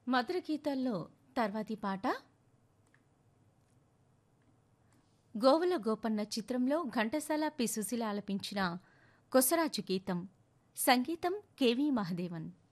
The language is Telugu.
మధుర గీతాల్లో తర్వాతి పాట గోవుల గోపన్న చిత్రంలో ఘంటసాల పి సుశీల ఆలపించిన కొసరాజు గీతం. సంగీతం కెవి మహదేవన్.